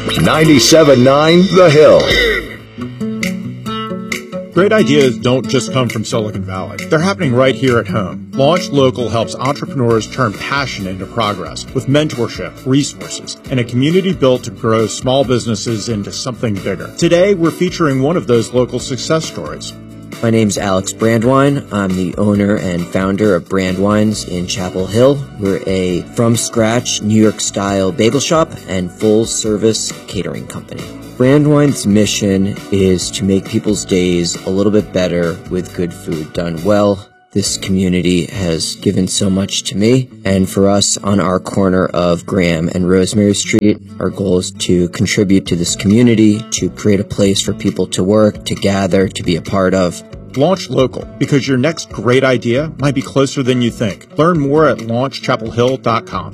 97.9 The Hill. Great ideas don't just come from Silicon Valley. They're happening right here at home. Launch Local helps entrepreneurs turn passion into progress with mentorship, resources, and a community built to grow small businesses into something bigger. Today, we're featuring one of those local success stories. My name's Alex Brandwine. I'm the owner and founder of Brandwines in Chapel Hill. We're a from-scratch New York-style bagel shop and full-service catering company. Brandwine's mission is to make people's days a little bit better with good food done well. This community has given so much to me, and for us on our corner of Graham and Rosemary Street, our goal is to contribute to this community, to create a place for people to work, to gather, to be a part of. Launch Local, because your next great idea might be closer than you think. Learn more at launchchapelhill.com.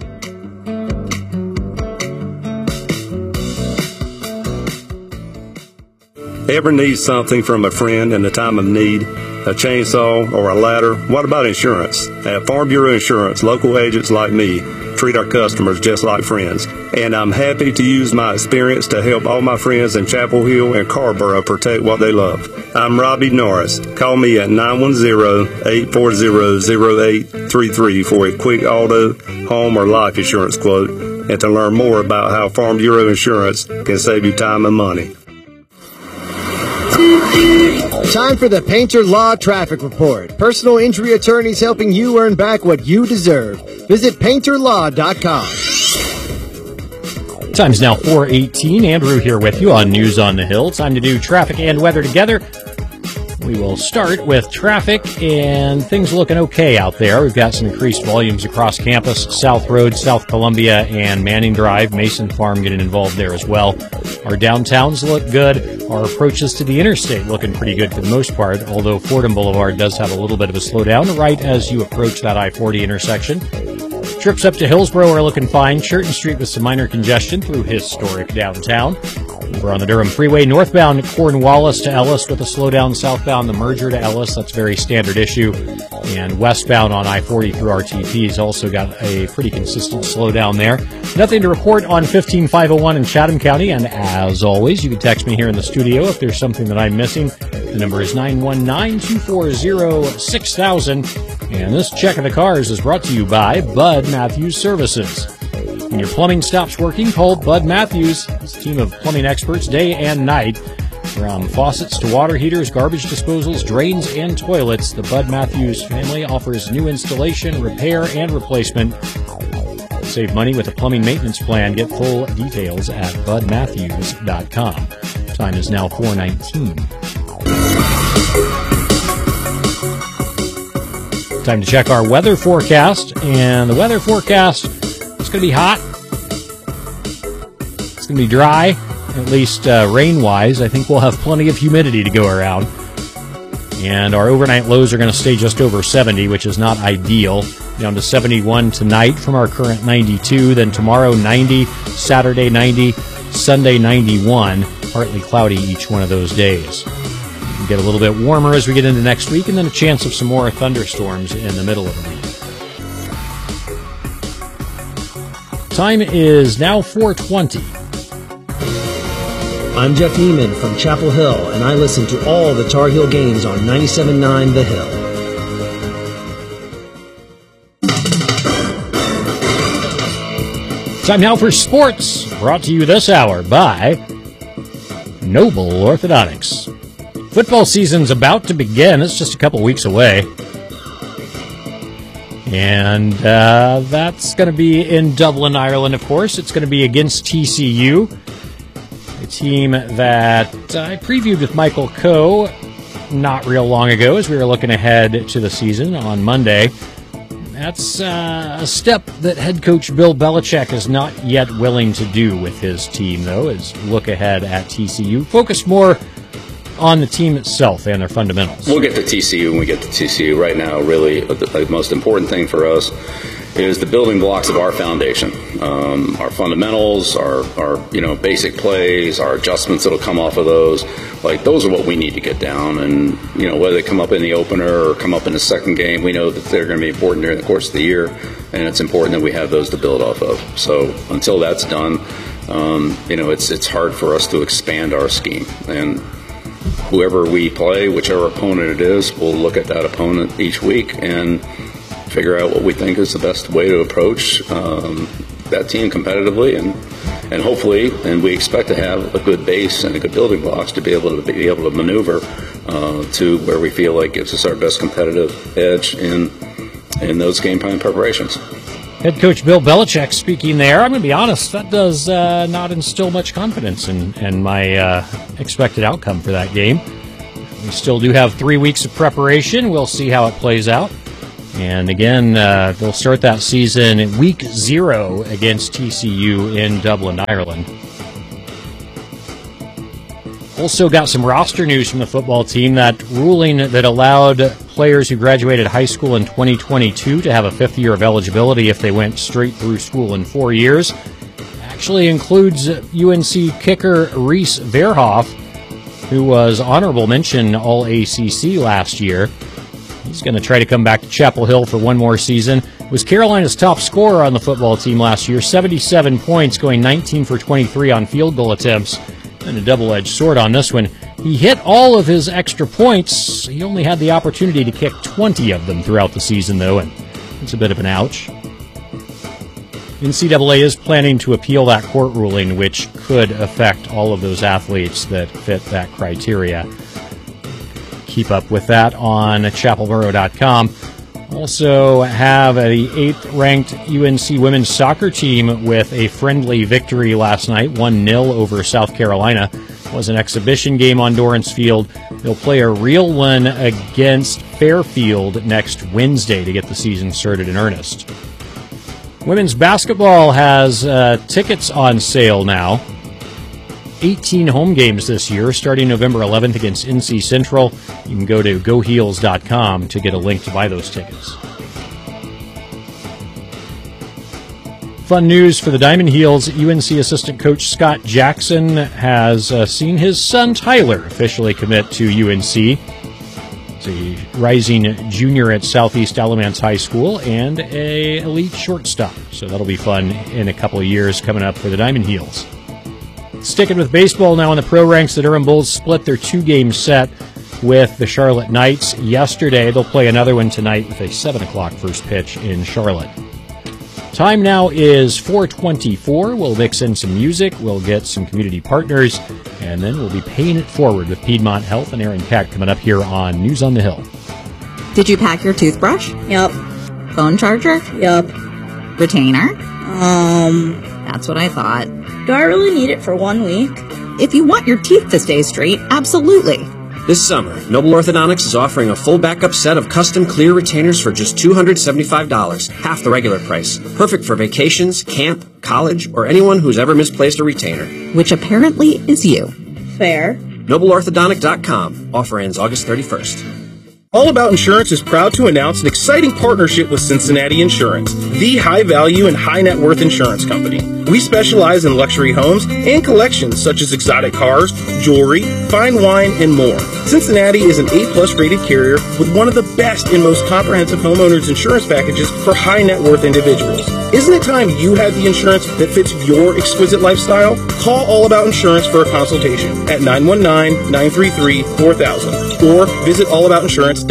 Ever need something from a friend in a time of need? A chainsaw or a ladder? What about insurance? At Farm Bureau Insurance, local agents like me treat our customers just like friends. And I'm happy to use my experience to help all my friends in Chapel Hill and Carborough protect what they love. I'm Robbie Norris. Call me at 910-840-0833 for a quick auto, home, or life insurance quote, and to learn more about how Farm Bureau Insurance can save you time and money. Time for the Painter Law Traffic Report. Personal injury attorneys helping you earn back what you deserve. Visit painterlaw.com. Time's now 4:18. Andrew here with you on News on the Hill. Time to do traffic and weather together. We will start with traffic, and things looking okay out there. We've got some increased volumes across campus, South Road, South Columbia, and Manning Drive. Mason Farm getting involved there as well. Our downtowns look good. Our approaches to the interstate looking pretty good for the most part, although Fordham Boulevard does have a little bit of a slowdown right as you approach that I-40 intersection. Trips up to Hillsborough are looking fine. Churton Street with some minor congestion through historic downtown. We're on the Durham Freeway, northbound Cornwallis to Ellis with a slowdown, southbound the merger to Ellis. That's a very standard issue. And westbound on I-40 through RTP's also got a pretty consistent slowdown there. Nothing to report on 15501 in Chatham County. And as always, you can text me here in the studio if there's something that I'm missing. The number is 919-240-6000. And this check of the cars is brought to you by Bud Matthews Services. When your plumbing stops working, call Bud Matthews. It's a team of plumbing experts day and night. From faucets to water heaters, garbage disposals, drains, and toilets, the Bud Matthews family offers new installation, repair, and replacement. Save money with a plumbing maintenance plan. Get full details at budmatthews.com. Time is now 4:19. Time to check our weather forecast. And the weather forecast, it's going to be hot. It's going to be dry, at least rain-wise. I think we'll have plenty of humidity to go around. And our overnight lows are going to stay just over 70, which is not ideal. Down to 71 tonight from our current 92. Then tomorrow 90, Saturday 90, Sunday 91. Partly cloudy each one of those days. We'll get a little bit warmer as we get into next week, and then a chance of some more thunderstorms in the middle of the week. Time is now 4:20. I'm Jeff Neiman from Chapel Hill, and I listen to all the Tar Heel games on 97.9 The Hill. Time now for sports, brought to you this hour by Noble Orthodontics. Football season's about to begin. It's just a couple weeks away. And that's going to be in Dublin, Ireland, of course. It's going to be against TCU, a team that I previewed with Michael Coe not real long ago as we were looking ahead to the season on Monday. That's a step that head coach Bill Belichick is not yet willing to do with his team, though, is look ahead at TCU. Focus more on the team itself and their fundamentals. We'll get to TCU when we get to TCU. Right now, really, the most important thing for us is the building blocks of our foundation, our fundamentals, our basic plays, our adjustments that'll come off of those. Like, those are what we need to get down. And, whether they come up in the opener or come up in the second game, we know that they're going to be important during the course of the year, and it's important that we have those to build off of. So until that's done, it's hard for us to expand our scheme. And whoever we play, whichever opponent it is, we'll look at that opponent each week and figure out what we think is the best way to approach that team competitively, and hopefully, and we expect to have a good base and a good building blocks to be able to maneuver to where we feel like gives us our best competitive edge in those game plan preparations. Head coach Bill Belichick speaking there. I'm going to be honest, that does not instill much confidence in my expected outcome for that game. We still do have 3 weeks of preparation. We'll see how it plays out. And again, they'll start that season in week 0 against TCU in Dublin, Ireland. Also got some roster news from the football team. That ruling that allowed players who graduated high school in 2022 to have a 5th year of eligibility if they went straight through school in 4 years actually includes UNC kicker Reese Verhoff, who was honorable mention All-ACC last year. He's going to try to come back to Chapel Hill for one more season. Was Carolina's top scorer on the football team last year, 77 points, going 19 for 23 on field goal attempts. And a double-edged sword on this one. He hit all of his extra points. He only had the opportunity to kick 20 of them throughout the season, though, and it's a bit of an ouch. NCAA is planning to appeal that court ruling, which could affect all of those athletes that fit that criteria. Keep up with that on chapelboro.com. Also have the 8th-ranked UNC women's soccer team with a friendly victory last night, 1-0 over South Carolina. It was an exhibition game on Dorrance Field. They'll play a real one against Fairfield next Wednesday to get the season started in earnest. Women's basketball has tickets on sale now. 18 home games this year, starting November 11th against NC Central. You can go to goheels.com to get a link to buy those tickets. Fun news for the Diamond Heels. UNC assistant coach Scott Jackson has seen his son Tyler officially commit to UNC. He's a rising junior at Southeast Alamance High School and a elite shortstop. So that'll be fun in a couple of years coming up for the Diamond Heels. Sticking with baseball now in the pro ranks, the Durham Bulls split their 2-game set with the Charlotte Knights yesterday. They'll play another one tonight with a 7 o'clock first pitch in Charlotte. Time now is 4:24. We'll mix in some music, we'll get some community partners, and then we'll be paying it forward with Piedmont Health and Aaron Keck coming up here on News on the Hill. Did you pack your toothbrush? Yep. Phone charger? Yep. Retainer? That's what I thought. Do I really need it for 1 week? If you want your teeth to stay straight, absolutely. This summer, Noble Orthodontics is offering a full backup set of custom clear retainers for just $275, half the regular price. Perfect for vacations, camp, college, or anyone who's ever misplaced a retainer. Which apparently is you. Fair. NobleOrthodontic.com. Offer ends August 31st. All About Insurance is proud to announce an exciting partnership with Cincinnati Insurance, the high-value and high-net-worth insurance company. We specialize in luxury homes and collections such as exotic cars, jewelry, fine wine, and more. Cincinnati is an A-plus rated carrier with one of the best and most comprehensive homeowners insurance packages for high-net-worth individuals. Isn't it time you had the insurance that fits your exquisite lifestyle? Call All About Insurance for a consultation at 919-933-4000 or visit allaboutinsurance.com.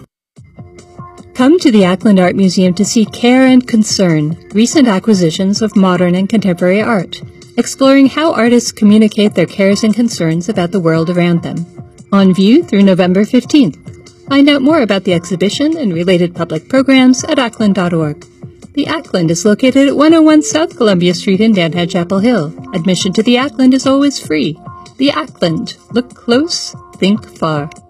Come to the Ackland Art Museum to see Care and Concern, recent acquisitions of modern and contemporary art, exploring how artists communicate their cares and concerns about the world around them. On view through November 15th. Find out more about the exhibition and related public programs at ackland.org. The Ackland is located at 101 South Columbia Street in Danhead, Chapel Hill. Admission to the Ackland is always free. The Ackland. Look close, think far.